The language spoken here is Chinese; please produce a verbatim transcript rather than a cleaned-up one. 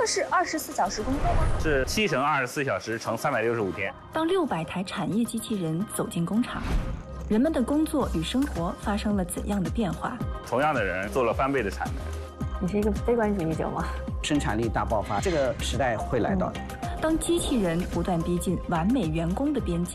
个是二十四小时工作吗？ 是七乘二十四小时乘三百六十五天。 当六百台产业机器人走进工厂，人们的工作与生活发生了怎样的变化？ 同样的人做了翻倍的产能。 你是一个悲观主义者吗？ 生产力大爆发，这个时代会来到的。 当机器人不断逼近完美员工的边界。